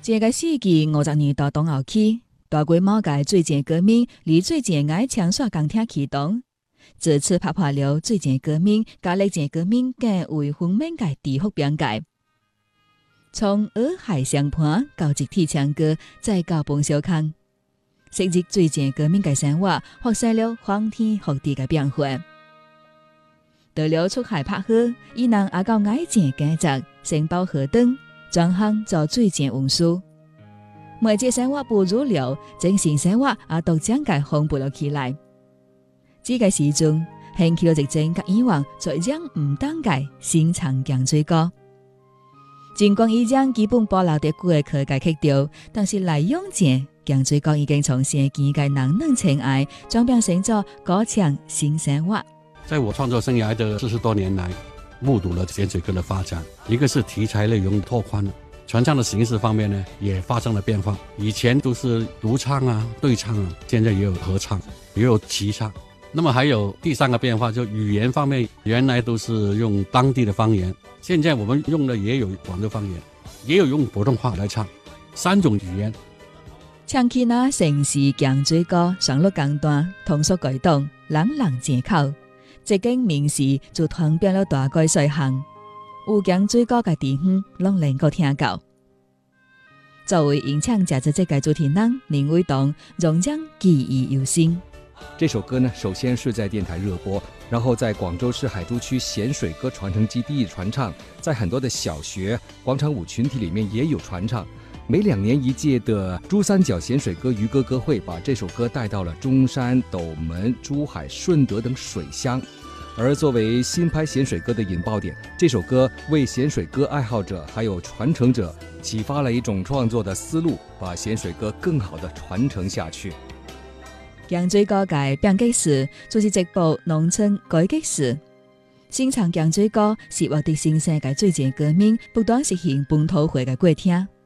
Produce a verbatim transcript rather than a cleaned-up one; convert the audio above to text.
這個世紀五十年代中後期，大規模嘅水井革命離水井愛搶刷鋼鐵啟動，這次拍破了水井革命加瀝井革命更為分明嘅地域邊界。從洱海相盤到集體唱歌，再到蹦小康，昔日水井革命嘅生活發生了翻天覆地嘅變化。到了出海拍河，伊人也到愛井耕作，承包河燈，轉行做水井運輸。每節生活不入流，精神生活也都將介豐富了起來。這個時陣，興起了一種甲以往最將唔當嘅新長江水歌。儘管已將基本保留啲古嘅科技去掉，但是來用井江水歌已經從先見嘅冷冷情愛，轉變成咗歌唱新生活。 在我創作生涯的四十多年來，目睹了鹹水歌的發展，一個是題材內容拓寬了，傳唱的形式方面呢，也發生了變化。以前都是獨唱啊、對唱啊，現在也有合唱，也有齊唱。那麼還有第三個變化，就語言方面，原來都是用當地的方言，現在我們用的也有廣州方言，也有用普通話來唱，三種語言。 唱起那城市江水歌，上路江段，通俗改動，朗朗接口。這間名詞就傳遍了大概細行，有江水歌嘅地方，攏能夠聽到。作為演唱者嘅這個主題人林偉東，仍將記憶猶新。 這首歌呢，首先是在電台熱播，然後在廣州市海珠區鹹水歌傳承基地傳唱，在很多的小學、廣場舞群體裏面也有傳唱。每兩年一屆的珠三角鹹水歌漁歌歌會，把這首歌帶到了中山、斗門、珠海、順德等水鄉。而作為新派鹹水歌的引爆點，這首歌為鹹水歌愛好者還有傳承者啟發了一種創作的思路，把鹹水歌更好的傳承下去。 江水歌嘅變革史就是一部農村改革史。新唱江水歌是獲得新生嘅水井革命不斷實行本土化嘅過程。